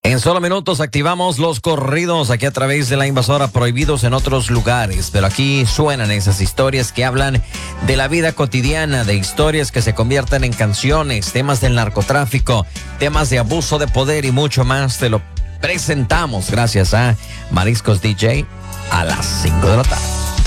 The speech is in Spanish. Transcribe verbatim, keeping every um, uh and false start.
En solo minutos activamos los corridos aquí a través de la invasora, prohibidos en otros lugares, pero aquí suenan esas historias que hablan de la vida cotidiana, de historias que se convierten en canciones, temas del narcotráfico, temas de abuso de poder y mucho más. Te lo presentamos gracias a Mariscos D J a las cinco de la tarde.